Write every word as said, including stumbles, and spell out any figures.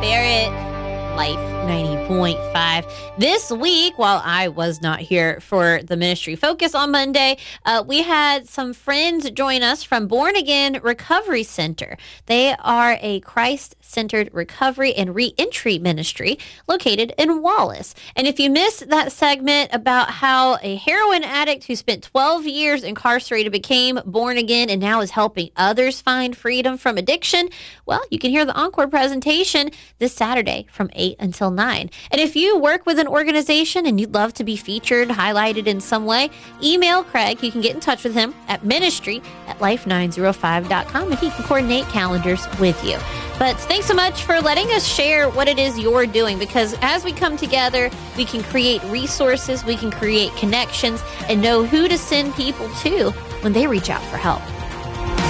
Barrett, Life ninety point five. This week, while I was not here for the Ministry Focus on Monday, uh, we had some friends join us from Born Again Recovery Center. They are a Christ-centered recovery and reentry ministry located in Wallace. And if you missed that segment about how a heroin addict who spent twelve years incarcerated became born again and now is helping others find freedom from addiction, well, you can hear the encore presentation this Saturday from eight until nine. And if you work with an organization and you'd love to be featured, highlighted in some way, email Craig. You can get in touch with him at ministry at life nine oh five dot com and he can coordinate calendars with you. But thanks so much for letting us share what it is you're doing, because as we come together, we can create resources, we can create connections, and know who to send people to when they reach out for help.